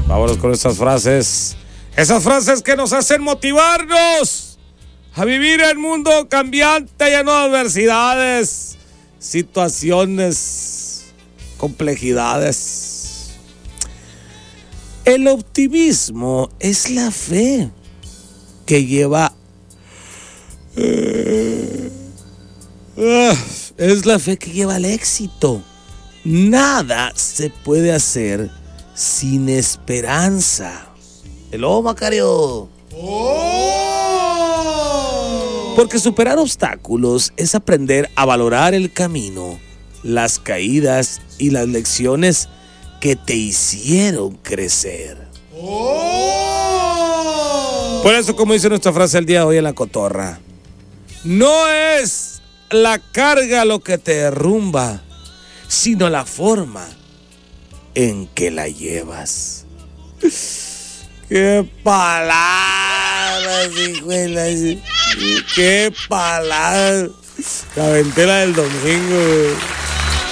Vámonos con estas frases. Esas frases que nos hacen motivarnos a vivir en un mundo cambiante, lleno de adversidades, situaciones, complejidades. El optimismo es la fe que lleva... es la fe que lleva al éxito. Nada se puede hacer sin esperanza. Hello, Macario. Porque superar obstáculos es aprender a valorar el camino, las caídas y las lecciones que te hicieron crecer. Por eso, como dice nuestra frase el día de hoy en La Cotorra, no es la carga lo que te derrumba, sino la forma en que la llevas. ¡Qué palabras, hijuela! ¡Qué palabras! La ventela del domingo, güey.